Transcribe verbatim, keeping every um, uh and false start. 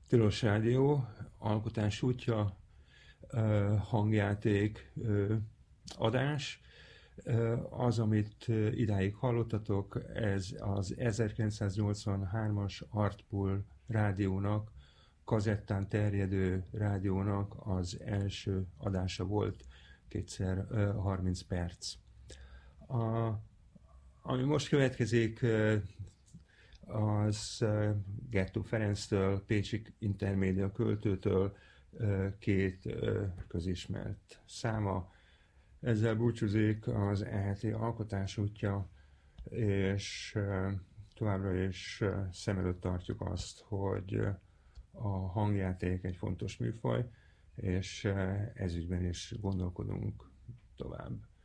Tilos Rádió, alkotás útja, hangjáték, adás. Az, amit idáig hallottatok, ez az ezerkilencszáznyolcvanhármas Artpool rádiónak, kazettán terjedő rádiónak az első adása volt, kétszer harminc perc. A, ami most következik, az Gettó Ferenctől, Pécsi Intermédia költőtől két közismert száma. Ezzel búcsúzik az E H T alkotás útja, és továbbra is szem előtt tartjuk azt, hogy a hangjáték egy fontos műfaj, és ezügyben is gondolkodunk tovább.